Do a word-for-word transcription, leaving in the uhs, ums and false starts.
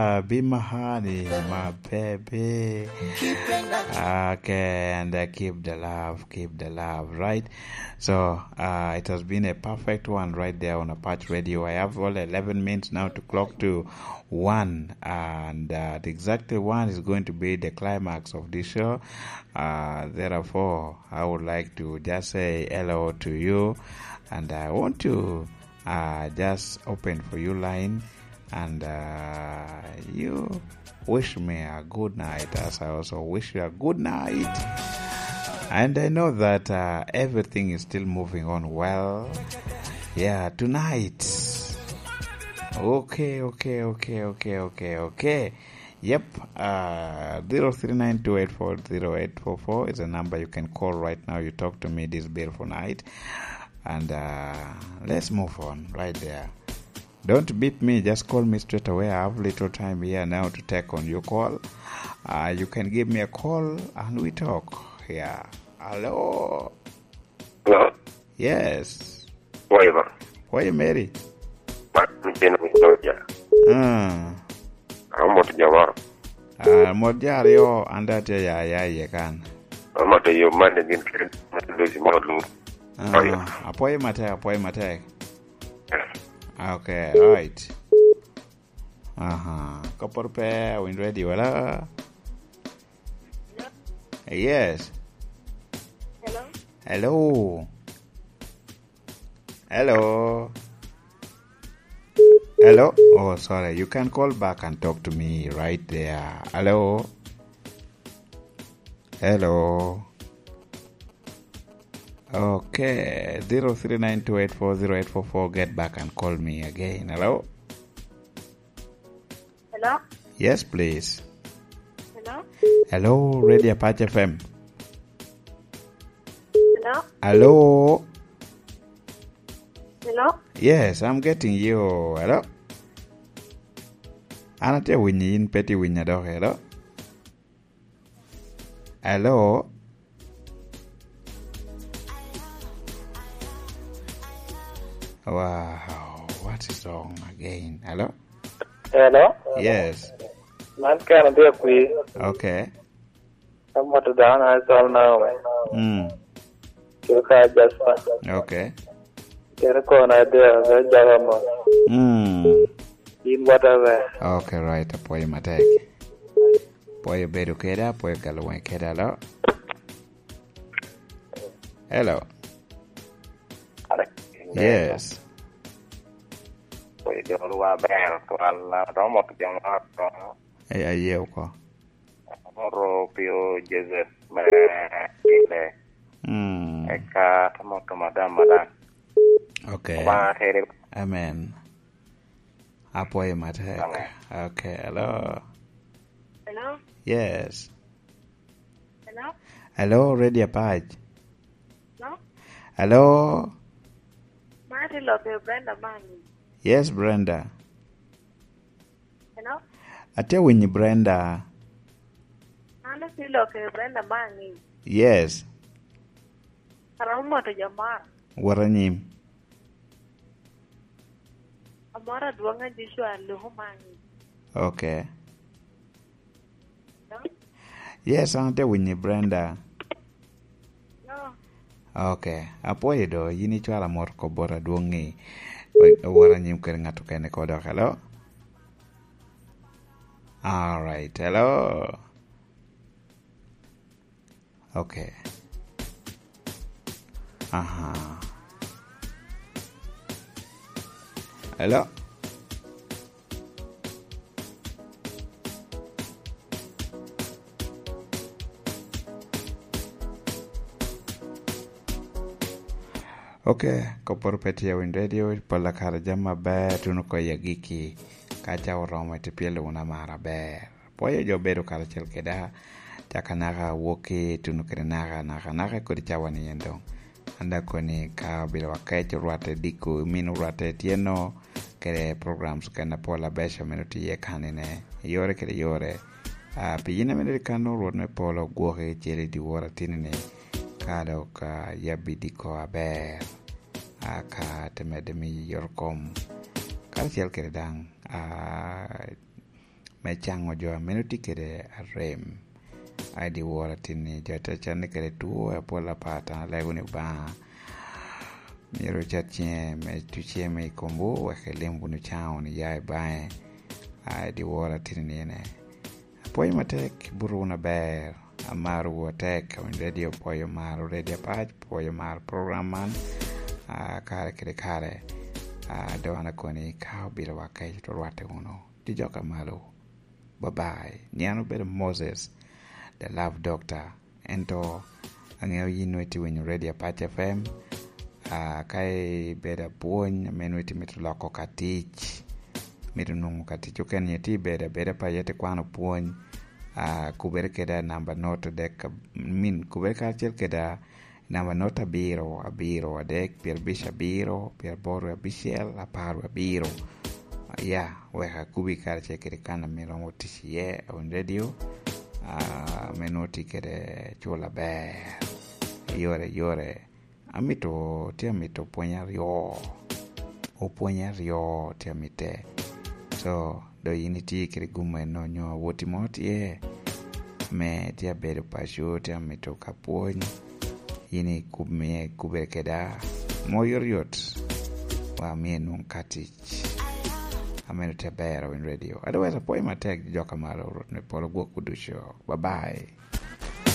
Be my honey, my baby. Okay, and uh, keep the love, keep the love, right? So uh, it has been a perfect one right there on Apache Radio. I have all eleven minutes now to clock to one, and uh, the exactly one is going to be the climax of this show. Uh, therefore, I would like to just say hello to you, and I want to uh, just open for you line. And uh, you wish me a good night, as I also wish you a good night. And I know that uh, everything is still moving on well. Yeah, tonight. Okay, okay, okay, okay, okay, okay. Yep, uh, zero three nine two eight four zero eight four four is a number you can call right now. You talk to me this beautiful night. And uh, let's move on right there. Don't beat me, just call me straight away. I have little time here now to take on your call. Uh, you can give me a call and we talk. Yeah. Hello? Hello? Yes. Why you? Why you married? I'm in Georgia. Hmm. I'm not Jamar. Ah, Modjar yo andate ya ya ye kan. I'm not your man again. Ah, apoy mate, apoy mate. Yes. Okay, right. Uh-huh. Couple pair, when ready, voila. Yes. Hello? Hello. Hello. Hello. Oh, sorry. You can call back and talk to me right there. Hello. Hello. Okay, zero three nine two eight four zero eight four four. Get back and call me again. Hello? Hello? Yes, please. Hello? Hello, Radio Apache F M. Hello? Hello? Hello? Yes, I'm getting you. Hello? Anate winyi in peti winya do. Hello? Hello? Wow, what is wrong again? Hello? Hello? Yes. Man can't be a quiz. Okay. I'm what to down as all now. Hmm. You can't just Okay. get a corner there, the Java. Hmm. In whatever. Okay, right. Apoy matek. Apoy bedu keda, apoy kalaway keda. Hello? Hello? Yes. Pues yo lo a ver, toda la romo que llama Ay, ay, ko. Ropio Joseph Mele. Hmm. Eka tomo madam madam. Okay. Ma here. Amen. Apoy matek. Okay, hello. Hello? Yes. Hello? Hello, Radio Apache. Hello? Hello? Marty Lopez, Brenda Manny. Yes, Brenda. Hello? Ate winyi Brenda. Ana si Lopez, Brenda Manny. Yes. Karamo to Jamar. Waranyim. Amora duanga Joshua Luhumani. Okay. Hello? Yes, ate winyi Brenda. No. Okay. Apoy do yini chwala mor ko bora duongi. Waranyim kere ngatu kene kodo. Hello? All right. Hello? Okay. Uh-huh. Hello? Okay, kopor peti ya win radio pala kara jama be tunu ko yagiki kacha oromo te pielo una mara be poye jo bedo kara chel keda takanaka woke tunu kere naka naka naka kodi chawani yendo anda koni ka bila wakache ruate diku minu ruate tieno kere programs kana pola besha minuti ye kanine yore kere yore a piyina menere kano ruot me polo gwoke chele di wora tinine kado ka yabi diko aber aka temede mi yorkom kar chiel kere dang a me chango jo ameno tikede arem ai di wora tini jata chane kede tuo e pola pata lego ni ba miro chatche me tuche me kombo weke lembu no chao ni yai bae ai di wora tini ne poi matek buruna ber amaru watek on radio poi maru radio page poi mar program man a kare kede kare a doana koni kao bila wakai to wate uno di joka malo. Bye bye. Niano better Moses, the love doctor. Ento angeo yinweti when radio Patch F M. Ah, kai better buon menweti mituloko katich. Mitu nungu katich. Uken yeti better better pa yete kwano buon. Ah, kubere keda namba nota dek min kubere kachel keda namba nota biro abiro adek pier bisha biro pier boru abishel aparu abiro. Yeah, weka kubi karche kere kana miromo tishiye on radio uh, menoti kere chola be yore yore amito tia mito ponya rio o ponya rio tia mite so do yiniti kere gume no nyo woti moti ye me tia bere pasho tia mito kapony yini kubme kubere keda moyor yot wa mienun katich ameno te bero in radio. Otherwise, I point my tag joka malo rot ne polo go kudusho. Bye bye.